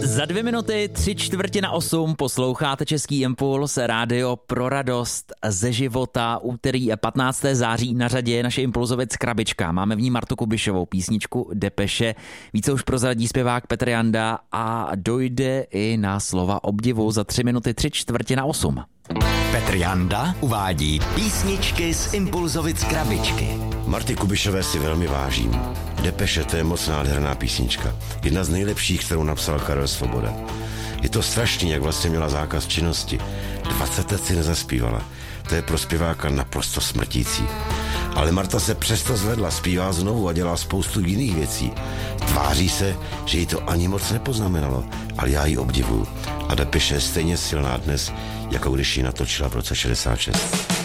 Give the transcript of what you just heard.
Za 2 minuty 7:45 posloucháte Český impuls, rádio pro radost ze života. Úterý 15. září na řadě je naše Impulzovic krabička. Máme v ní Martu Kubišovou, písničku Depeše. Více už prozradí zpěvák Petr Janda a dojde i na slova obdivu za 3 minuty 7:45. Petr Janda uvádí písničky z Impulzovic krabičky. Marty Kubišové si velmi vážím. Depeše, to je moc nádherná písnička. Jedna z nejlepších, kterou napsal Karel Svoboda. Je to strašný, jak vlastně měla zákaz činnosti. 20 let si nezaspívala. To je pro zpěváka naprosto smrtící. Ale Marta se přesto zvedla, zpívá znovu a dělá spoustu jiných věcí. Tváří se, že jí to ani moc nepoznamenalo, ale já ji obdivuju. A Depeše je stejně silná dnes, jako když ji natočila v roce 66.